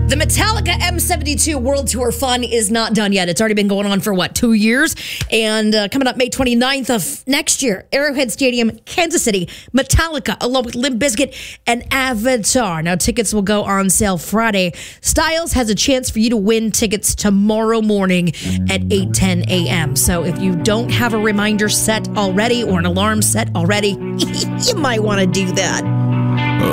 The Metallica M72 World Tour Fun is not done yet. It's already been going on for, 2 years? And coming up May 29th of next year, Arrowhead Stadium, Kansas City, Metallica, along with Limp Bizkit and Avatar. Now, tickets will go on sale Friday. Styles has a chance for you to win tickets tomorrow morning at 8:10 a.m. So if you don't have a reminder set already or an alarm set already, you might want to do that.